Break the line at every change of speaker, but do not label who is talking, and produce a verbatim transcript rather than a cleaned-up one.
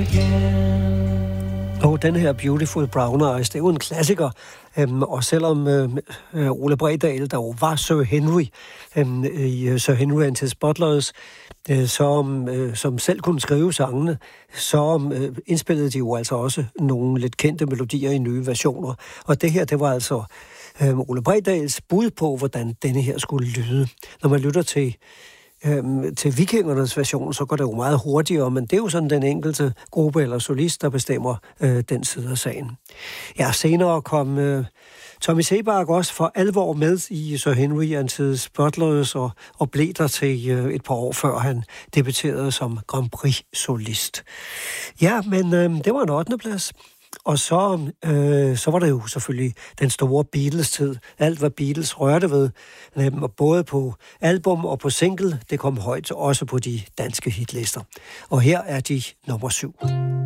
Og den her Beautiful Brown Eyes, det er jo en klassiker, øhm, og selvom øhm, øh, Ole Bredahl, der jo var Sir Henry øhm, i Sir Henry and His Butlers, øh, så, øh, som selv kunne skrive sangene, så øh, indspillede de jo altså også nogle lidt kendte melodier i nye versioner. Og det her, det var altså øh, Ole Bredahls bud på, hvordan denne her skulle lyde. Når man lytter til Øhm, til Vikingernes version, så går det jo meget hurtigere, men det er jo sådan den enkelte gruppe eller solist, der bestemmer øh, den side af sagen. Ja, senere kom øh, Tommy Sebak også for alvor med i Sir Henry and His Butlers og, og blev der til øh, et par år før han debuterede som Grand Prix-solist. Ja, men øh, det var en ottende plads. Og så, øh, så var der jo selvfølgelig den store Beatles-tid. Alt, hvad Beatles rørte ved, øh, både på album og på single, det kom højt også på de danske hitlister. Og her er de nummer syv.